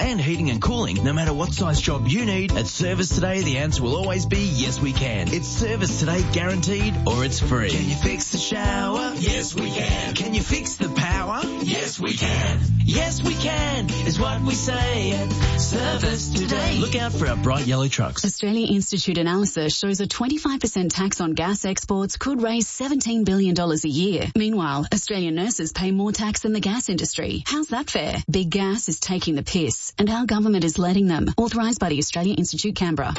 and heating and cooling. No matter what size job you need, at Service Today, the answer will always be yes, we can. It's Service Today guaranteed, or it's free. Can you fix the shower? Yes, we can. Can you fix the power? Yes, we can. Yes, we can, is what we say at Service Today. Look out for our bright yellow trucks. Australia Institute analysis shows a 25% tax on gas exports could raise $17 billion a year. Meanwhile, Australian nurses pay more tax than the gas industry. How's that fair? Big gas is taking the piss, and our government is letting them. Authorised by the Australia Institute, Canberra.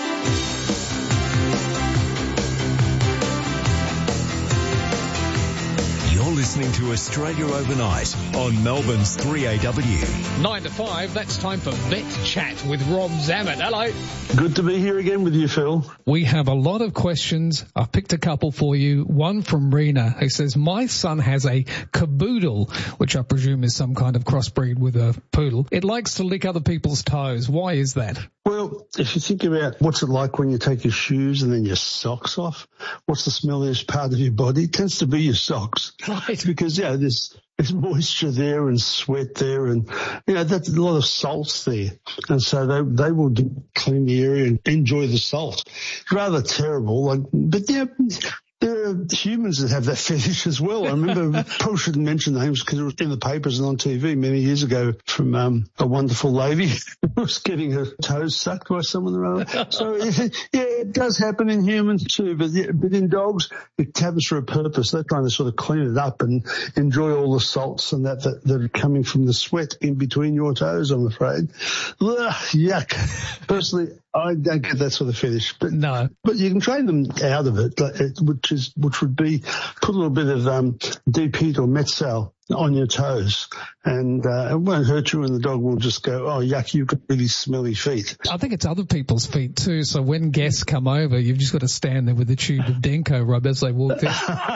Listening to Australia Overnight on Melbourne's 3AW. 9 to 5, that's time for Vet Chat with Rob Zammit. Hello. Good to be here again with you, Phil. We have a lot of questions. I've picked a couple for you. One from Rena, who says, my son has a caboodle, which I presume is some kind of crossbreed with a poodle. It likes to lick other people's toes. Why is that? Well, if you think about what's it like when you take your shoes and then your socks off, what's the smelliest part of your body? It tends to be your socks. Right. Because, there's moisture there and sweat there and, that's a lot of salts there. And so they will clean the area and enjoy the salt. It's rather terrible. But there are humans that have that fetish as well. I remember, probably shouldn't mention names because it was in the papers and on TV many years ago from a wonderful lady who was getting her toes sucked by someone or other. So, it does happen in humans too, but in dogs, it happens for a purpose. They're trying to sort of clean it up and enjoy all the salts and that are coming from the sweat in between your toes, I'm afraid. Ugh, yuck. Personally, I don't get that sort of fetish. But no. But you can train them out of it, which would be put a little bit of deep heat or Metzal on your toes, and it won't hurt you, and the dog will just go, oh, yuck, you've got really smelly feet. I think it's other people's feet too, so when guests come over, you've just got to stand there with a tube of Denko rub as they walk in.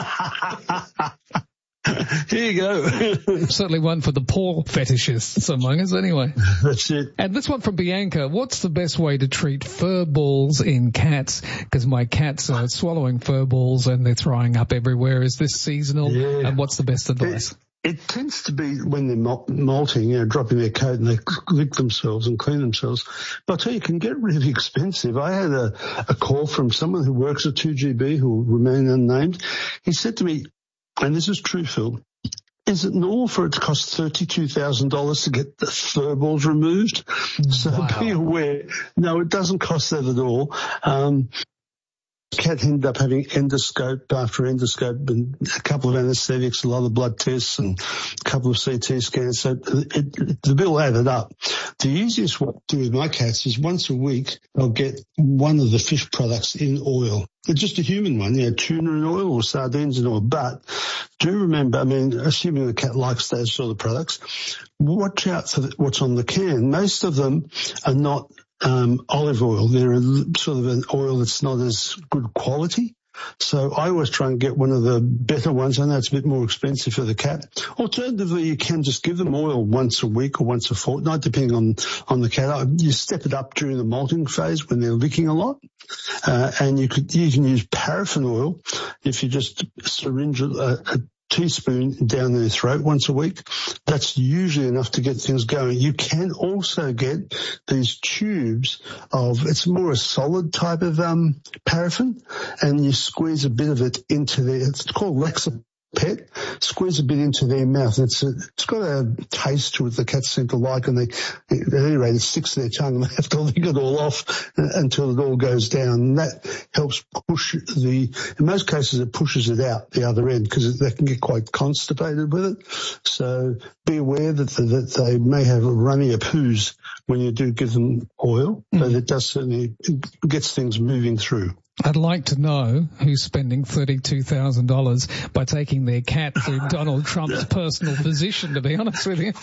Here you go. Certainly one for the paw fetishists among us anyway. That's it. And this one from Bianca. What's the best way to treat fur balls in cats? Because my cats are swallowing fur balls and they're throwing up everywhere. Is this seasonal? Yeah. And what's the best advice? It tends to be when they're molting, dropping their coat and they lick themselves and clean themselves. But I'll tell you, it can get really expensive. I had a call from someone who works at 2GB who will remain unnamed. He said to me, and this is true, Phil, is it normal for it to cost $32,000 to get the fur balls removed? So be aware. No, it doesn't cost that at all. Cat ended up having endoscope after endoscope and a couple of anesthetics, a lot of blood tests and a couple of CT scans. So the bill added up. The easiest way to do with my cats is once a week I'll get one of the fish products in oil. It's just a human one, tuna in oil or sardines in oil. But do remember, assuming the cat likes those sort of products, watch out for what's on the can. Most of them are not olive oil. They're sort of an oil that's not as good quality. So I always try and get one of the better ones. I know it's a bit more expensive for the cat. Alternatively, you can just give them oil once a week or once a fortnight, depending on the cat. You step it up during the molting phase when they're licking a lot. And you can use paraffin oil if you just syringe a teaspoon down their throat once a week. That's usually enough to get things going. You can also get these tubes it's more a solid type of paraffin, and you squeeze a bit of it into it's called Lexapet. Squeeze a bit into their mouth. It's got a taste to it the cats seem to like, and at any rate it sticks to their tongue and they have to lick it all off until it all goes down. And that helps push in most cases it pushes it out the other end because they can get quite constipated with it. So be aware that they may have runnier poos when you do give them oil, but it does certainly gets things moving through. I'd like to know who's spending $32,000 by taking their cat through Donald Trump's personal physician, to be honest with you.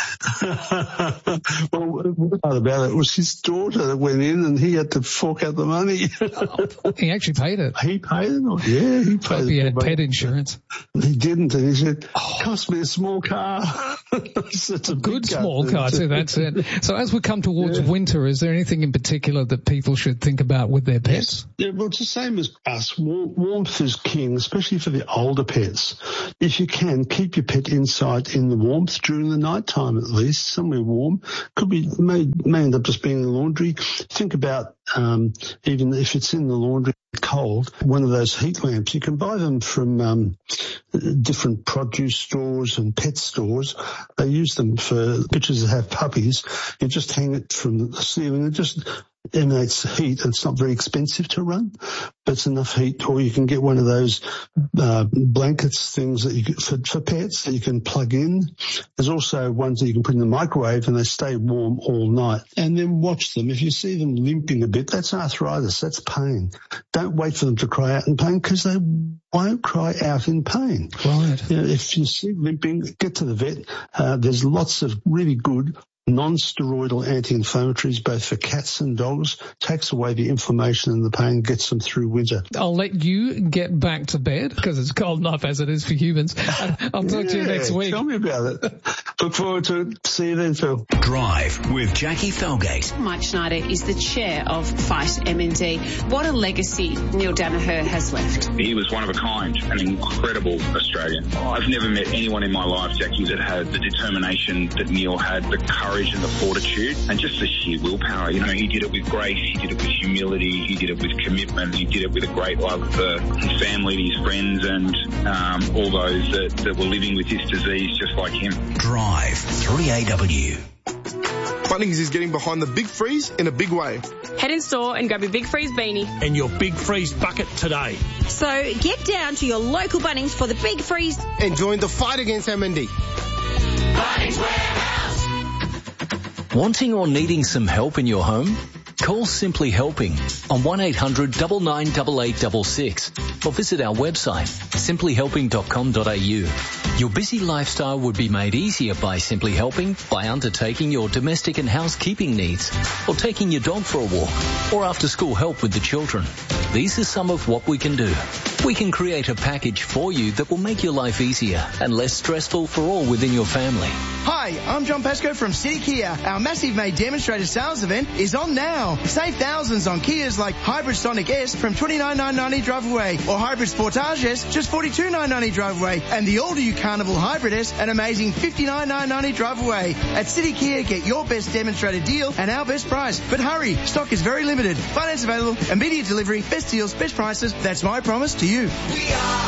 Well, what about it? It was his daughter that went in and he had to fork out the money. He actually paid it. He paid it? Yeah, he paid it. He had pet insurance. He didn't, and he said, it cost me a small car. It's a good small car too, that's it. So as we come towards winter, is there anything in particular that people should think about with their pets? Yes. Yeah, well, to say same as us. Warmth is king, especially for the older pets. If you can, keep your pet inside in the warmth during the night time, at least, somewhere warm. May end up just being in the laundry. Think about, even if it's in the laundry cold, one of those heat lamps. You can buy them from different produce stores and pet stores. They use them for bitches that have puppies. You just hang it from the ceiling. It just emanates heat. It's not very expensive to run, but it's enough heat. Or you can get one of those blankets things that you get for pets that you can plug in. There's also ones that you can put in the microwave and they stay warm all night. And then watch them. If you see them limping a bit, that's arthritis. That's pain. Don't wait for them to cry out in pain, because they won't cry out in pain. Right. You know, if you see limping, get to the vet. There's lots of really good non-steroidal anti-inflammatories, both for cats and dogs. Takes away the inflammation and the pain, gets them through winter. I'll let you get back to bed because it's cold enough as it is for humans. I'll talk to you next week. Tell me about it. Look forward to it. See you then, Phil. Drive with Jackie Felgate. Mike Schneider is the chair of Fight MND. What a legacy Neil Danaher has left. He was one of a kind, an incredible Australian. I've never met anyone in my life, Jackie, that had the determination that Neil had, the courage and the fortitude, and just the sheer willpower. You know, he did it with grace, he did it with humility, he did it with commitment, he did it with a great love for his family, his friends, and all those that were living with this disease just like him. Drive 3AW. Bunnings is getting behind the Big Freeze in a big way. Head in store and grab your Big Freeze beanie and your Big Freeze bucket today. So get down to your local Bunnings for the Big Freeze and join the fight against MND. Bunnings Warehouse. Wanting or needing some help in your home? Call Simply Helping on 1-800-998866 or visit our website simplyhelping.com.au. Your busy lifestyle would be made easier by Simply Helping by undertaking your domestic and housekeeping needs, or taking your dog for a walk, or after school help with the children. These are some of what we can do. We can create a package for you that will make your life easier and less stressful for all within your family. Hi, I'm John Pascoe from City Kia. Our massive May demonstrator sales event is on now. Save thousands on Kias like Hybrid Sonic S from $29,990 drive away, or Hybrid Sportage S just $42,990 drive away, and the all-new Carnival Hybrid S an amazing $59,990 drive away. At City Kia, get your best demonstrator deal and our best price. But hurry, stock is very limited. Finance available, immediate delivery, best deals, best prices. That's my promise to you. We are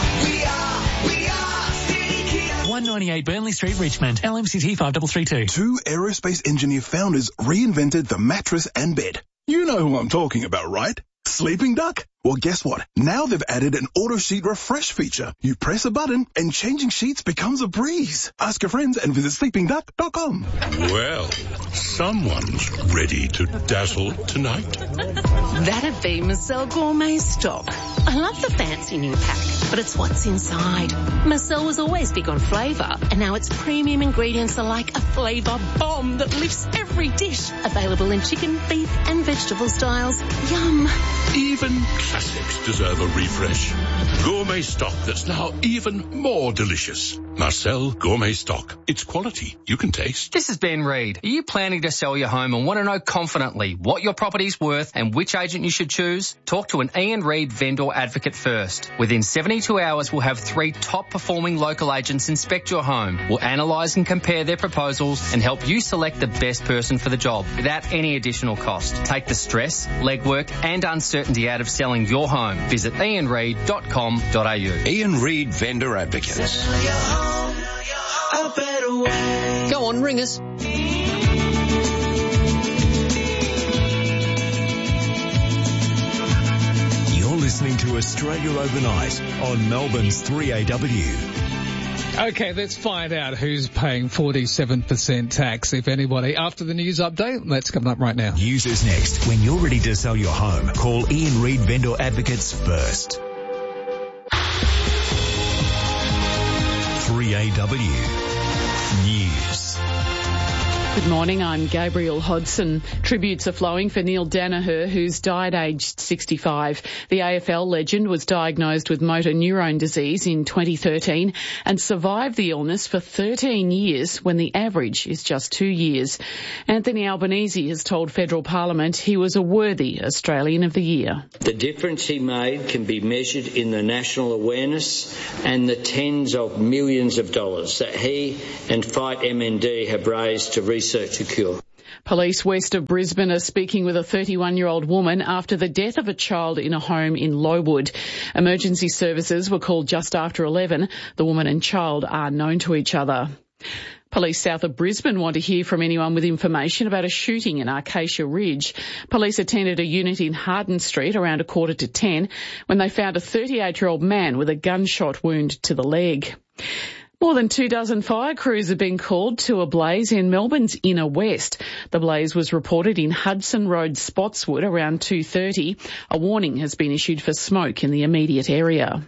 City Kia. 198 Burnley Street, Richmond. LMCT 5332. Two aerospace engineer founders reinvented the mattress and bed. You know who I'm talking about, right? Sleeping Duck? Well, guess what? Now they've added an auto sheet refresh feature. You press a button and changing sheets becomes a breeze. Ask your friends and visit sleepingduck.com. Well, someone's ready to dazzle tonight. That'd be Marcel Gourmet Stock. I love the fancy new pack, but it's what's inside. Marcel was always big on flavour, and now its premium ingredients are like a flavour bomb that lifts every dish. Available in chicken, beef and vegetable styles. Yum. Even classics deserve a refresh. Gourmet Stock that's now even more delicious. Marcel Gourmet Stock. It's quality you can taste. This is Ben Reid. Are you planning to sell your home and want to know confidently what your property's worth and which agent you should choose? Talk to an Ian Reid vendor advocate first. Within 72 hours, we'll have 3 top-performing local agents inspect your home. We'll analyse and compare their proposals and help you select the best person for the job without any additional cost. Take the stress, legwork and uncertainty out of selling your home. Visit ianreid.com.au. Ian Reid Vendor Advocates. Go on, ring us. You're listening to Australia Overnight on Melbourne's 3AW. Okay, let's find out who's paying 47% tax, if anybody. After the news update, that's coming up right now. News is next. When you're ready to sell your home, call Ian Reid Vendor Advocates first. 3AW News. Good morning, I'm Gabrielle Hodson. Tributes are flowing for Neil Danaher, who's died aged 65. The AFL legend was diagnosed with motor neurone disease in 2013 and survived the illness for 13 years when the average is just 2 years. Anthony Albanese has told Federal Parliament he was a worthy Australian of the Year. The difference he made can be measured in the national awareness and the tens of millions of dollars that he and Fight MND have raised to research a cure. Police west of Brisbane are speaking with a 31-year-old woman after the death of a child in a home in Lowood. Emergency services were called just after 11. The woman and child are known to each other. Police south of Brisbane want to hear from anyone with information about a shooting in Acacia Ridge. Police attended a unit in Harden Street around 9:45 when they found a 38-year-old man with a gunshot wound to the leg. More than 24 fire crews have been called to a blaze in Melbourne's inner west. The blaze was reported in Hudson Road, Spotswood, around 2:30. A warning has been issued for smoke in the immediate area.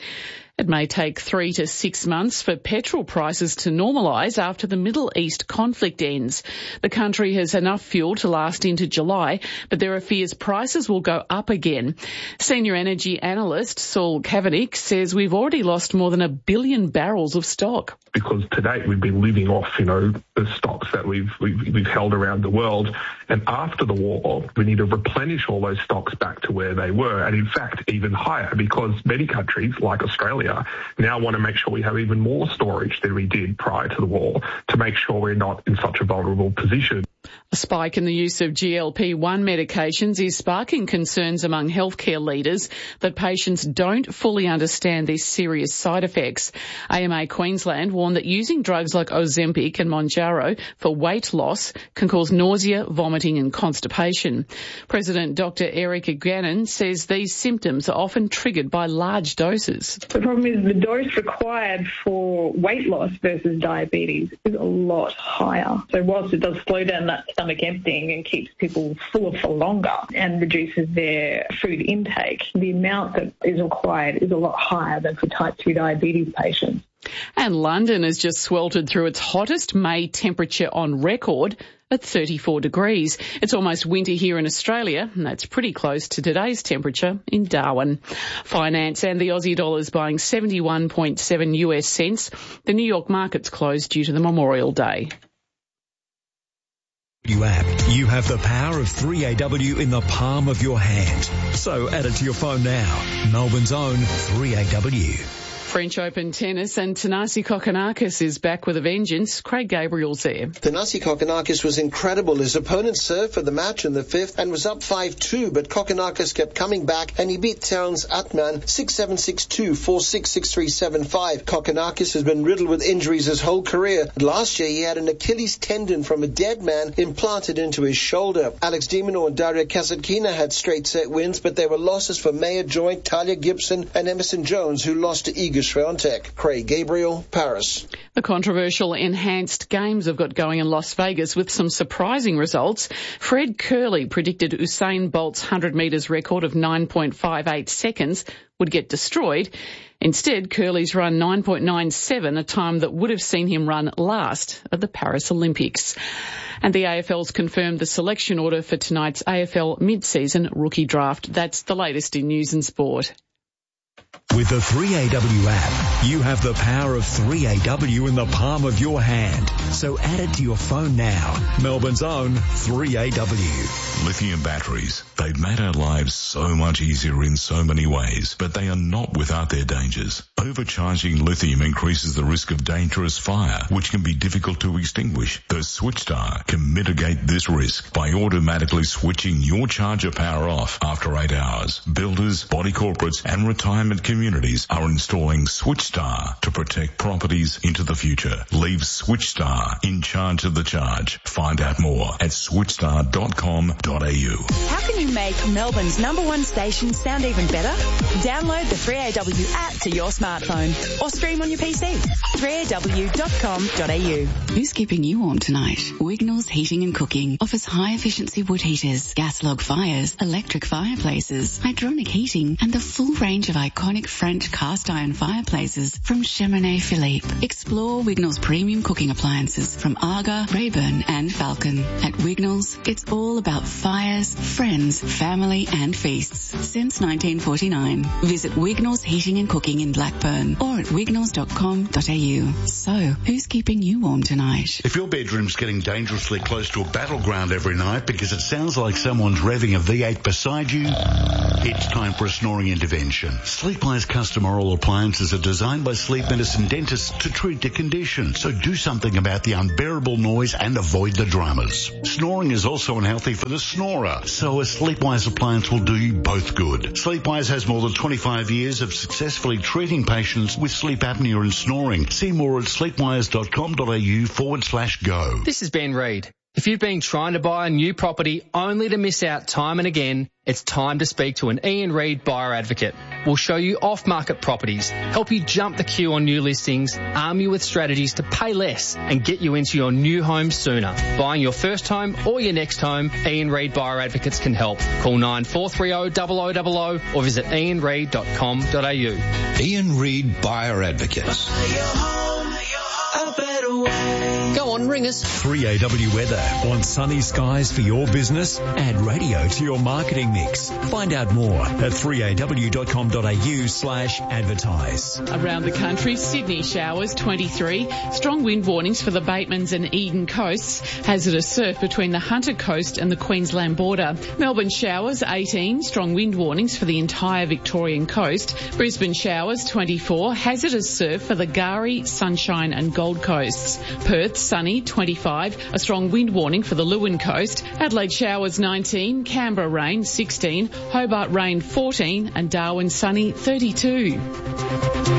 It may take 3 to 6 months for petrol prices to normalise after the Middle East conflict ends. The country has enough fuel to last into July, but there are fears prices will go up again. Senior energy analyst Saul Kavanagh says we've already lost more than 1 billion barrels of stock. Because to date we've been living off, the stocks that we've held around the world. And after the war, we need to replenish all those stocks back to where they were, and in fact even higher, because many countries like Australia now want to make sure we have even more storage than we did prior to the war to make sure we're not in such a vulnerable position. A spike in the use of GLP-1 medications is sparking concerns among healthcare leaders that patients don't fully understand these serious side effects. AMA Queensland warned that using drugs like Ozempic and Mounjaro for weight loss can cause nausea, vomiting and constipation. President Dr. Eric Gannon says these symptoms are often triggered by large doses. The problem is the dose required for weight loss versus diabetes is a lot higher. So whilst it does slow down that stomach emptying and keeps people fuller for longer and reduces their food intake, the amount that is required is a lot higher than for type 2 diabetes patients. And London has just sweltered through its hottest May temperature on record at 34 degrees. It's almost winter here in Australia, and that's pretty close to today's temperature in Darwin. Finance and the Aussie dollar is buying 71.7 US cents. The New York market's closed due to the Memorial Day. App. You have the power of 3AW in the palm of your hand. So add it to your phone now. Melbourne's own 3AW. French Open tennis, and Thanasi Kokkinakis is back with a vengeance. Craig Gabriel's there. Thanasi Kokkinakis was incredible. His opponent served for the match in the fifth and was up 5-2, but Kokkinakis kept coming back and he beat Terence Atman 6-7, 6-2, 4-6, 6-3, 7-5. Kokkinakis has been riddled with injuries his whole career. Last year he had an Achilles tendon from a dead man implanted into his shoulder. Alex de Minaur and Daria Kasatkina had straight set wins, but there were losses for Maya Joint, Talia Gibson and Emerson Jones, who lost to Iga Swiatek. Craig Gabriel, Paris. The controversial enhanced games have got going in Las Vegas with some surprising results. Fred Curley predicted Usain Bolt's 100 metres record of 9.58 seconds would get destroyed. Instead, Curley's run 9.97, a time that would have seen him run last at the Paris Olympics. And the AFL's confirmed the selection order for tonight's AFL mid-season rookie draft. That's the latest in news and sport. With the 3AW app, you have the power of 3AW in the palm of your hand. So add it to your phone now. Melbourne's own 3AW. Lithium batteries. They've made our lives so much easier in so many ways, but they are not without their dangers. Overcharging lithium increases the risk of dangerous fire, which can be difficult to extinguish. The SwitchStar can mitigate this risk by automatically switching your charger power off after 8 hours. Builders, body corporates and retirement communities are installing SwitchStar to protect properties into the future. Leave SwitchStar in charge of the charge. Find out more at switchstar.com.au. How can you make Melbourne's #1 station sound even better? Download the 3AW app to your smartphone or stream on your PC. 3aw.com.au. Who's keeping you warm tonight? Wignall's Heating and Cooking offers high-efficiency wood heaters, gas log fires, electric fireplaces, hydronic heating, and the full range of iconic French cast iron fireplaces from Cheminée Philippe. Explore Wignall's premium cooking appliances from Aga, Rayburn and Falcon. At Wignall's, it's all about fires, friends, family and feasts. Since 1949. Visit Wignall's Heating and Cooking in Blackburn or at wignalls.com.au. So, who's keeping you warm tonight? If your bedroom's getting dangerously close to a battleground every night because it sounds like someone's revving a V8 beside you, it's time for a snoring intervention. Sleepwise custom oral appliances are designed by sleep medicine dentists to treat the condition. So do something about the unbearable noise and avoid the dramas. Snoring is also unhealthy for the snorer, so a Sleepwise appliance will do you both good. Sleepwise has more than 25 years of successfully treating patients with sleep apnea and snoring. See more at sleepwise.com.au/go. This is Ben Reid. If you've been trying to buy a new property only to miss out time and again, it's time to speak to an Ian Reid buyer advocate. We'll show you off-market properties, help you jump the queue on new listings, arm you with strategies to pay less and get you into your new home sooner. Buying your first home or your next home, Ian Reid Buyer Advocates can help. Call 9430 0000 or visit ianreid.com.au. Ian Reid Buyer Advocates. Go on, ring us. 3AW Weather. Want sunny skies for your business? Add radio to your marketing mix. Find out more at 3aw.com.au/advertise. Around the country, Sydney showers 23, strong wind warnings for the Batemans and Eden coasts, hazardous surf between the Hunter Coast and the Queensland border. Melbourne showers 18, strong wind warnings for the entire Victorian coast. Brisbane showers 24, hazardous surf for the Gari, Sunshine and Gold Coasts. Perth sunny 25, a strong wind warning for the Leeuwin coast. Adelaide showers 19, Canberra rain 16, Hobart rain 14 and Darwin sunny 32.